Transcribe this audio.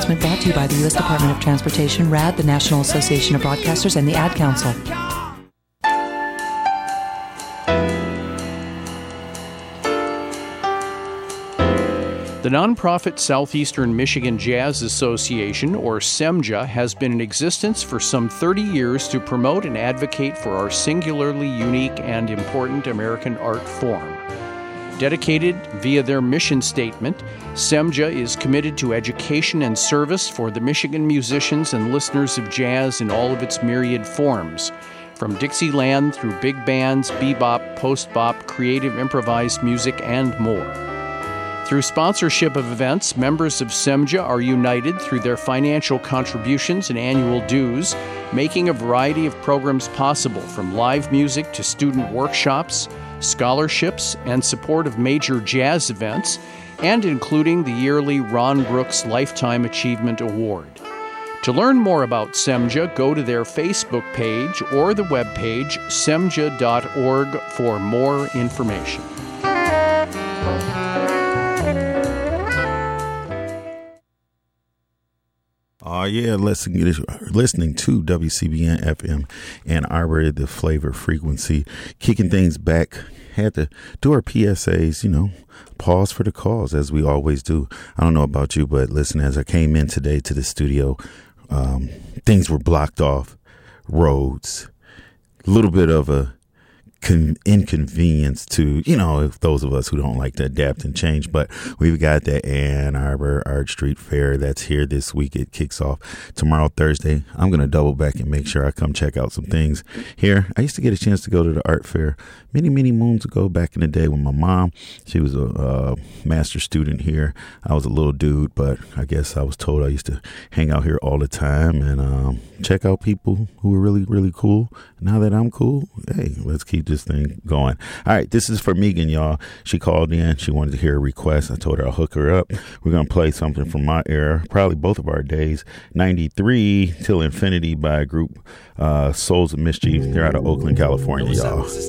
announcement brought to you by the U.S. Department of Transportation, RAD, the National Association of Broadcasters, and the Ad Council. The nonprofit Southeastern Michigan Jazz Association, or SEMJA, has been in existence for some 30 years to promote and advocate for our singularly unique and important American art form. Dedicated via their mission statement, SEMJA is committed to education and service for the Michigan musicians and listeners of jazz in all of its myriad forms, from Dixieland through big bands, bebop, post-bop, creative improvised music, and more. Through sponsorship of events, members of SEMJA are united through their financial contributions and annual dues, making a variety of programs possible, from live music to student workshops, scholarships, and support of major jazz events, and including the yearly Ron Brooks Lifetime Achievement Award. To learn more about SEMJA, go to their Facebook page or the webpage semja.org for more information. Oh, yeah, listening to WCBN FM Ann Arbor, the flavor frequency, kicking things back. Had to do our PSAs, pause for the cause, as we always do. I don't know about you, but listen, as I came in today to the studio, things were blocked off, roads, a little bit of a inconvenience to, if those of us who don't like to adapt and change. But we've got the Ann Arbor Art Street Fair that's here this week. It kicks off tomorrow, Thursday. I'm going to double back and make sure I come check out some things here. I used to get a chance to go to the art fair many moons ago, back in the day, with my mom. She was a master student here. I was a little dude, but I guess I was told I used to hang out here all the time and check out people who were really, really cool. Now that I'm cool, hey, let's keep this thing going. All right, this is for Megan, y'all. She called in. She wanted to hear a request. I told her I'll hook her up. We're going to play something from my era, probably both of our days, 93 Till Infinity by a group, Souls of Mischief. They're out of Oakland, California, y'all.